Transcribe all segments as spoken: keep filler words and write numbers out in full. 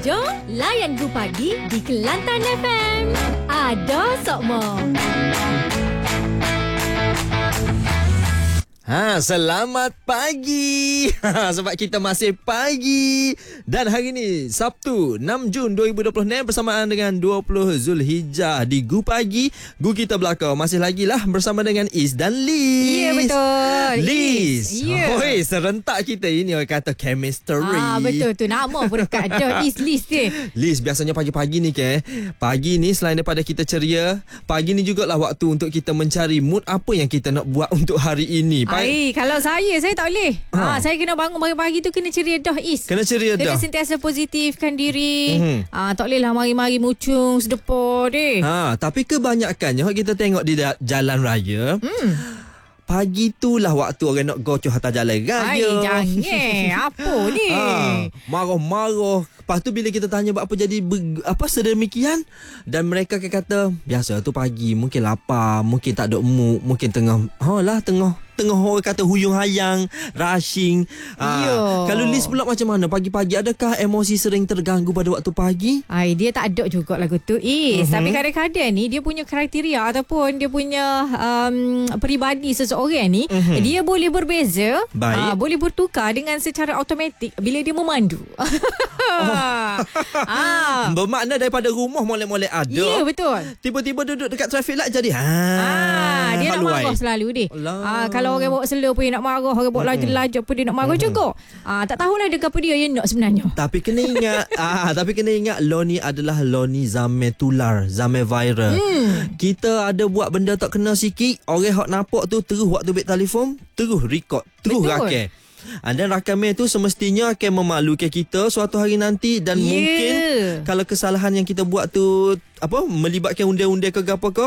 Jom layan Go Pagi di Kelantan F M. Ada Sokmo. Ha, selamat pagi. Ha, sebab kita masih pagi. Dan hari ni Sabtu enam Jun dua ribu dua puluh enam bersamaan dengan dua puluh Zulhijjah di Gu Pagi. Gu kita belakang masih lagi lah bersama dengan Is dan Liz. Ya, betul. Liz. Ya. Oi, serentak kita ini orang kata chemistry. Ah, betul tu. Nama pun dekat dah. Is Liz dia. Liz, biasanya pagi-pagi ni ke, pagi ni selain daripada kita ceria, pagi ni jugalah waktu untuk kita mencari mood apa yang kita nak buat untuk hari ini. Ai, kalau saya, saya tak boleh. Ha. Ha. Saya kena bangun pagi-pagi tu kena ceria dah, Is. Kena ceria Kena dah. sentiasa positifkan diri. Mhm. Ah, tak boleh lah mari-mari mucung sedepor deh. Ha, tapi kebanyakannya kita tengok di da- jalan raya, Hmm. pagi tu lah waktu orang nak gocoh atas jalan raya. Ai, jangan. Apa ni? Ha, marah-marah. Lepas tu bila kita tanya buat apa jadi ber, apa sedemikian, dan mereka akan kata biasa tu pagi mungkin lapar, mungkin tak ada mood, mungkin tengah ha lah tengah tengah orang kata huyung hayang, rushing. Ha, Yo. kalau Liz pula macam mana pagi-pagi, adakah emosi sering terganggu pada waktu pagi? Ai, dia tak ada juga lagu tu, Is. Mhm. Tapi kadang-kadang ni dia punya kriteria ataupun dia punya um, peribadi seseorang ni, Mhm. dia boleh berbeza. Baik. Ah, boleh bertukar dengan secara automatik bila dia memandu. ah. Bermakna daripada rumah molek-molek ada. Ya, betul. Tiba-tiba duduk dekat traffic light jadi ha. Ah, dia nak haluai. marah selalu dia. Alah. Ah, kalau orang bawa slow pun dia nak marah, orang bawa laju-laju pun dia nak marah juga. Ah, tak tahulah dia apa dia yang nak sebenarnya. Tapi kena ingat ah, Tapi kena ingat Law ni adalah law ni zaman tular, zaman viral. Hmm. Kita ada buat benda tak kena sikit, orang hok nampak tu terus waktu ambil telefon, terus record, terus Betul. rakam. And then rakaman tu semestinya akan memalukan kita suatu hari nanti. Dan Yeah. mungkin kalau kesalahan yang kita buat tu apa melibatkan unde-unde ke apa ke,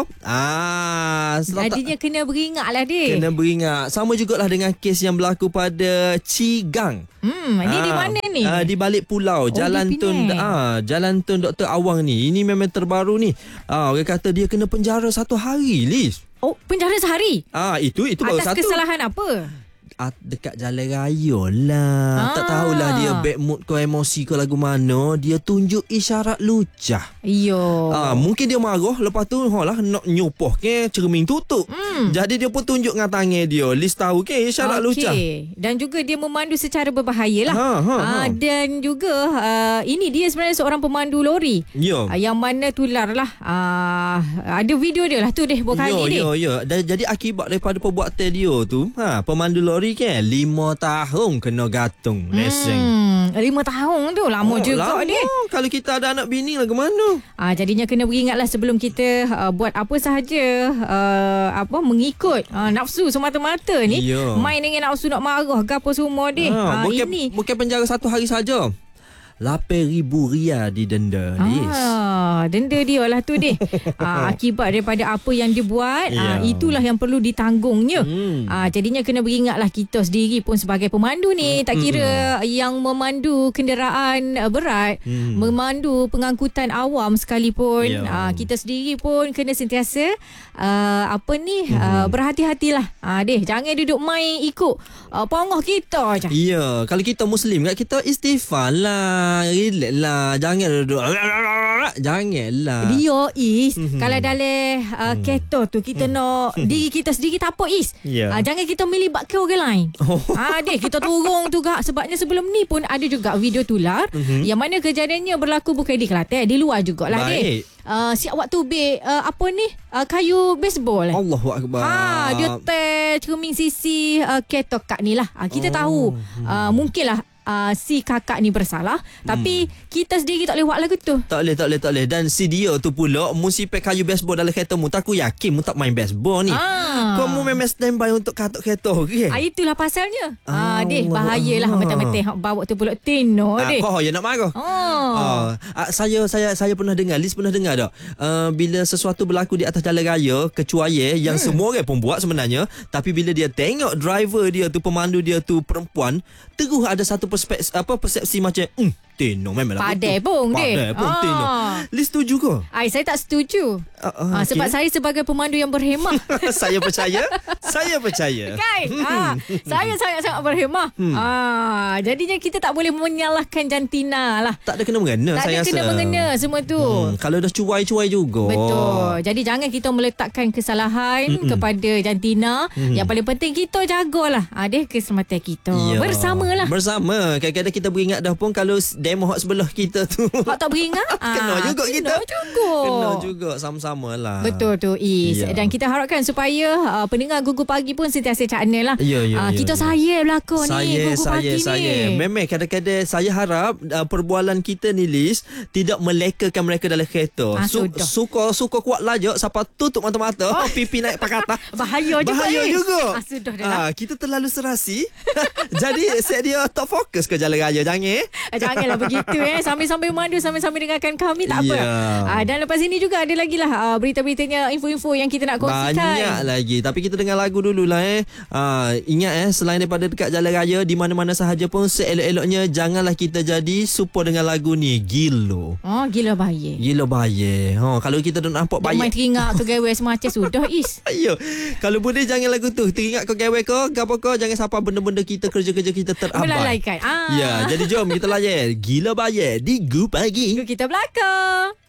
ah, Jadinya kena beringat lah dia. kena beringat. Sama jugalah dengan kes yang berlaku pada Cigang. Hmm, ni di mana ni? Ah, di balik pulau, Oh, Jalan di Tun Penang. ah, Jalan Tun Doktor Awang ni. Ini memang terbaru ni. Ah, orang kata dia kena penjara satu hari, Liz. Oh, penjara sehari. Ah, itu itu baru Atas satu. kesalahan apa? Ah, dekat jalan raya lah. Ah. Tak tahulah dia bad mood ke emosi ke lagu mana, dia tunjuk isyarat lucah. Iyo. Ah, mungkin dia marah, lepas tu ha lah nak nyopoh ke cermin tutup. Hmm. Jadi dia pun tunjuk dengan tangan dia. Liz tahu ke isyarat lucah. Dan juga dia memandu secara berbahaya lah. Ha, ha, ha. Ah, dan juga uh, ini dia sebenarnya seorang pemandu lori. Ya. Uh, yang mana tular lah. Uh, ada video dia lah tu deh buat Ya, kali ni. ya, ya. Dan jadi akibat daripada perbuatan dia tu, ha, pemandu lori kan lima tahun kena gantung lesen. Hmm, lima tahun tu lama Oh, juga lama. dia. Kalau kita ada anak bini lah ke mana? Ah, jadinya kena beringatlah sebelum kita uh, buat apa sahaja, uh, apa mengikut uh, nafsu semata-mata ni. Ya. Main dengan nafsu nak marah ke apa semua deh. Ha, Ah, bukan, ini bukan penjara satu hari saja. lapan ribu ria didenda. Ah, denda dia lah tu deh. ah, akibat daripada apa yang dia buat, ah, Ya. itulah yang perlu ditanggungnya. Hmm. Ah, jadinya kena beringatlah kita sendiri pun sebagai pemandu ni, tak kira yang memandu kenderaan uh, berat, Hmm. memandu pengangkutan awam sekalipun, Ya. ah, kita sendiri pun kena sentiasa uh, apa ni uh, berhati-hatilah. Ah, deh, jangan duduk main ikut uh, pongoh kita je. Ya, kalau kita Muslim kat kita istighfar lah, relax lah, jangan duduk janganlah. Dia Is, Mhm. kalau dalam uh, kereta tu kita nak diri kita sendiri tak apa Is. Ya. Uh, jangan kita melibatkan orang lain. Oh. Ah, deh kita turun tu gak, sebabnya sebelum ni pun ada juga video tular Mhm. yang mana kejadiannya berlaku bukan di Kelantan, di luar jugalah Baik. deh. Uh, siap waktu be uh, apa ni uh, kayu baseball. Allahu akbar. Ha, dia teh cermin sisi uh, kereta kak ni lah. Uh, kita Oh. tahu uh, mungkinlah uh, si kakak ni bersalah, tapi kita sendiri tak boleh buat lagu tu. Tak boleh, tak boleh, tak boleh. Dan si dia tu pula mesti pakai kayu baseball dalam kereta mu. Tak aku yakin mu tak main baseball ni. Ah. Kau mu memang standby untuk katuk kereta ke? Ah, itulah pasalnya. Ah, deh, Allah bahayalah Allah. betul-betul hak bawa tu pula tino Ah, deh. kau yang nak marah. Oh. Ah, ah, saya saya saya pernah dengar, Liz pernah dengar tak? Uh, bila sesuatu berlaku di atas jalan raya, kecuali yang hmm. semua orang pun buat sebenarnya, tapi bila dia tengok driver dia tu, pemandu dia tu perempuan, terus ada satu perspektif apa persepsi macam, hmm, Tino memang lagu Padai tu. pun deh. Padai pun Ah. Tino. Liz setuju ke? Ai, saya tak setuju. Uh, uh, Ah, sebab okay. saya sebagai pemandu yang berhemah. Saya percaya. Saya percaya. Kan? Ah, saya sangat-sangat berhemah. Hmm. Ah, jadinya kita tak boleh menyalahkan jantina lah. Tak ada kena-mengena Tak saya ada rasa. kena-mengena semua tu. Hmm, kalau dah cuai-cuai juga. Betul. Jadi jangan kita meletakkan kesalahan Mm-mm. kepada jantina. Mm. Yang paling penting kita jagalah ah, deh keselamatan kita. Ya. Bersamalah. Bersama. Kadang-kadang kita beringat dah pun kalau demo hak sebelah kita tu. Hak tak beringat? Kena juga kita. Kena juga. Kena juga sama-sama lah. Betul tu Is. Ya. Dan kita harapkan supaya uh, pendengar Gugu Pagi pun sentiasa channel lah. Ya, ya, uh, ya, kita ya. sayang belakang Saya, ni Gugu saya, Pagi saya. ni. Memang kadang-kadang saya harap uh, perbualan kita ni, Liz, tidak melekakan mereka dalam kereta. Ah, Su- sudah. suka suka kuat lajak sampai tutup mata-mata, Oh. pipi naik pakatah. Bahaya juga Bahaya Is. juga. Ah, sudah dah lah. Ah, kita terlalu serasi. Jadi set dia tak fokus ke jalan raya. Jangan eh. Eh, Janganlah begitu eh. Sambil-sambil mandu, sambil-sambil dengarkan kami tak apa. Ya. Ah, dan lepas ini juga ada lagi lah ah, berita-beritanya, info-info yang kita nak kongsikan. Banyak lagi. Tapi kita dengar lagu dululah eh. Ah, ingat eh, selain daripada dekat jalan raya, di mana-mana sahaja pun seelok-eloknya janganlah kita jadi super dengan lagu ni. Gilo. Oh, gila bahaya. Gila bahaya. Ha, kalau kita dah nampak Dia main bahaya. teringak ke gawe semacam sudah Is. Ayo. Kalau boleh jangan lagu tu. Teringat kau gawe kau, gapo kau, jangan sampai benda-benda kita, kerja-kerja kita terabai. Melalaikan. Ah. Ya, jadi jom kita layan Gila Bahaya di Gu Pagi. Kita belakang.